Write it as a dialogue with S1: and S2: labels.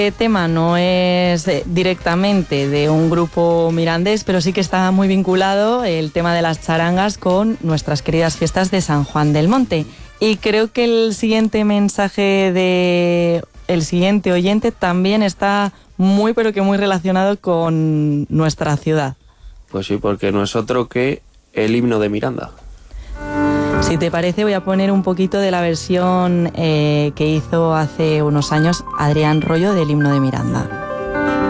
S1: Este tema no es directamente de un grupo mirandés, pero sí que está muy vinculado el tema de las charangas con nuestras queridas fiestas de San Juan del Monte. Y creo que el siguiente mensaje de el siguiente oyente también está muy, pero que muy relacionado con nuestra ciudad.
S2: Pues sí, porque no es otro que el himno de Miranda.
S1: Si te parece, voy a poner un poquito de la versión que hizo hace unos años Adrián Rollo del himno de Miranda.